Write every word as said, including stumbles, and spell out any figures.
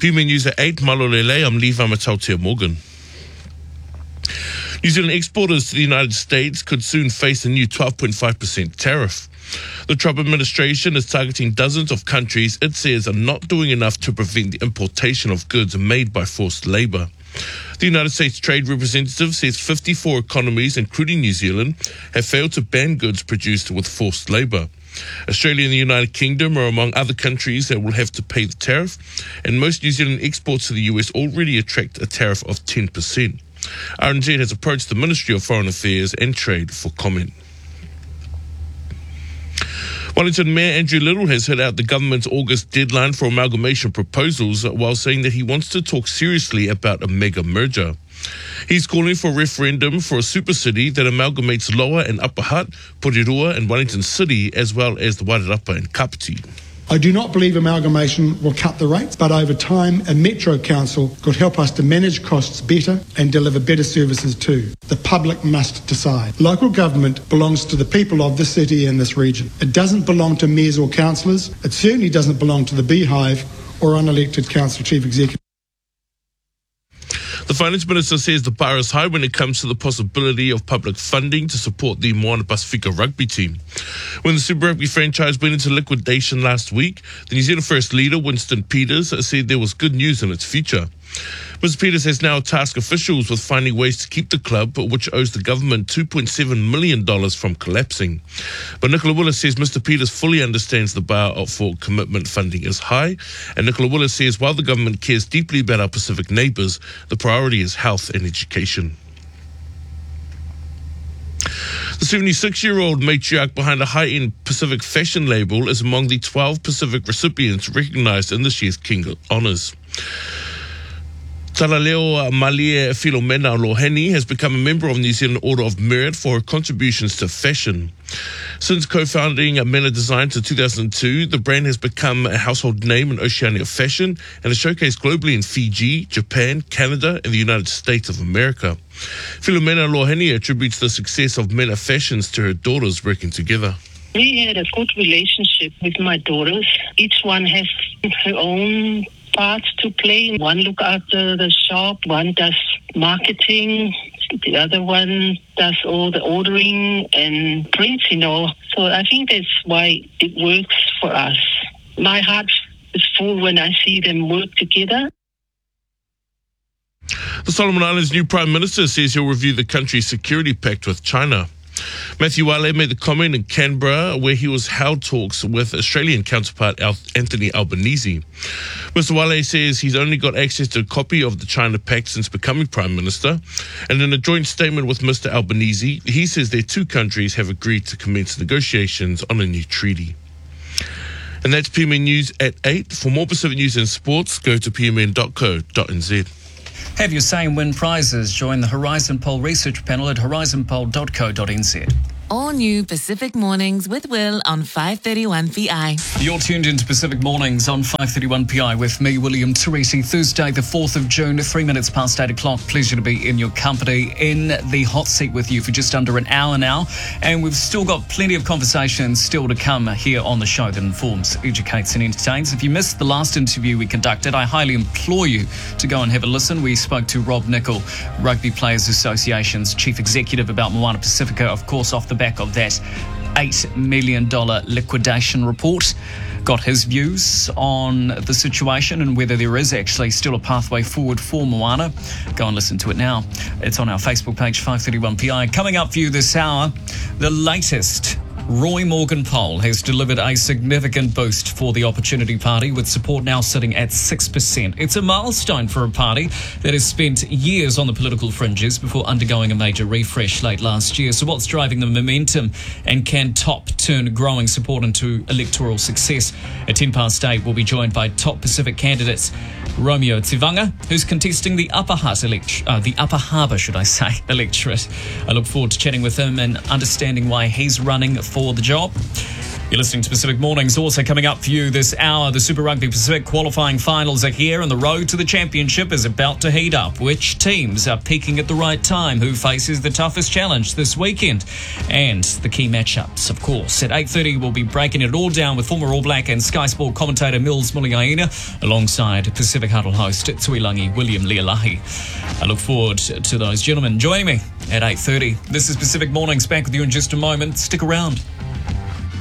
P M A News at eight, Malolele, I'm Levi Matautia Morgan. New Zealand exporters to the United States could soon face a new twelve point five percent tariff. The Trump administration is targeting dozens of countries it says are not doing enough to prevent the importation of goods made by forced labour. The United States Trade Representative says fifty-four economies, including New Zealand, have failed to ban goods produced with forced labour. Australia and the United Kingdom are among other countries that will have to pay the tariff, and most New Zealand exports to the U S already attract a tariff of ten percent. R N Z has approached the Ministry of Foreign Affairs and Trade for comment. Wellington Mayor Andrew Little has hit out the government's August deadline for amalgamation proposals while saying that he wants to talk seriously about a mega merger. He's calling for a referendum for a super city that amalgamates Lower and Upper Hutt, Porirua and Wellington City, as well as the Wairarapa and Kapiti. I do not believe amalgamation will cut the rates, but over time a Metro Council could help us to manage costs better and deliver better services too. The public must decide. Local government belongs to the people of this city and this region. It doesn't belong to mayors or councillors. It certainly doesn't belong to the Beehive or unelected council chief executive. The Finance Minister says the bar is high when it comes to the possibility of public funding to support the Moana Pasifika rugby team. When the Super Rugby franchise went into liquidation last week, the New Zealand First Leader, Winston Peters, said there was good news in its future. Mister Peters has now tasked officials with finding ways to keep the club, which owes the government two point seven million dollars from collapsing. But Nicola Willis says Mister Peters fully understands the bar for commitment funding is high, and Nicola Willis says while the government cares deeply about our Pacific neighbours, the priority is health and education. The seventy-six-year-old matriarch behind a high-end Pacific fashion label is among the twelve Pacific recipients recognised in this year's King Honours. Talaleo Malie Filomena Loheni has become a member of the New Zealand Order of Merit for her contributions to fashion. Since co-founding Mena Designs in two thousand two, the brand has become a household name in Oceania fashion and is showcased globally in Fiji, Japan, Canada, and the United States of America. Filomena Loheni attributes the success of Mena Fashions to her daughters working together. We had a good relationship with my daughters. Each one has her own parts to play. One look after the shop, one does marketing, the other one does all the ordering and prints, you know. So I think that's why it works for us. My heart is full when I see them work together. The Solomon Islands' new Prime Minister says he'll review the country's security pact with China. Matthew Wale made the comment in Canberra where he was held talks with Australian counterpart Anthony Albanese. Mister Wale says he's only got access to a copy of the China Pact since becoming Prime Minister, and in a joint statement with Mister Albanese, he says their two countries have agreed to commence negotiations on a new treaty. And that's P M N News at eight. For more Pacific news and sports, go to p m n dot co dot n z. Have your say and win prizes. Join the Horizon Poll research panel at horizon poll dot co dot n z. All new Pacific Mornings with Will on five thirty-one P I. You're tuned into Pacific Mornings on five thirty-one P I with me, William Teresi. Thursday, the fourth of June, three minutes past eight o'clock. Pleasure to be in your company in the hot seat with you for just under an hour now. And we've still got plenty of conversations still to come here on the show that informs, educates and entertains. If you missed the last interview we conducted, I highly implore you to go and have a listen. We spoke to Rob Nicol, Rugby Players Association's Chief Executive, about Moana Pasifika, of course, off the back of that eight million dollars liquidation report. Got his views on the situation and whether there is actually still a pathway forward for Moana. Go and listen to it now. It's on our Facebook page, five thirty-one P I. Coming up for you this hour, the latest Roy Morgan poll has delivered a significant boost for the Opportunity Party, with support now sitting at six percent. It's a milestone for a party that has spent years on the political fringes before undergoing a major refresh late last year. So what's driving the momentum, and can Top turn growing support into electoral success? At ten past eight, we'll be joined by Top Pacific candidates Romeo Tivanga, who's contesting the Upper Hutt elect- uh, the Upper Harbour, should I say, electorate. I look forward to chatting with him and understanding why he's running for the job. You're listening to Pacific Mornings. Also coming up for you this hour, the Super Rugby Pacific qualifying finals are here and the road to the championship is about to heat up. Which teams are peaking at the right time? Who faces the toughest challenge this weekend? And the key matchups, of course. At eight thirty, we'll be breaking it all down with former All Black and Sky Sport commentator Mills Muliaina alongside Pacific Huddle host Tuilangi William Lealahi. I look forward to those gentlemen joining me at eight thirty. This is Pacific Mornings. Back with you in just a moment. Stick around.